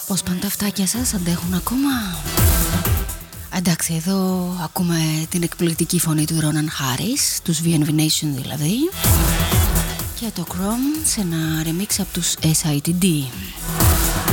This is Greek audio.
Πώς πάνε τα αυτάκια σας, αντέχουν ακόμα? Εντάξει, εδώ ακούμε την εκπληκτική φωνή του Ρόναν Χάρις, τους VNV Nation δηλαδή, και το Chrome σε ένα remix από τους SITD.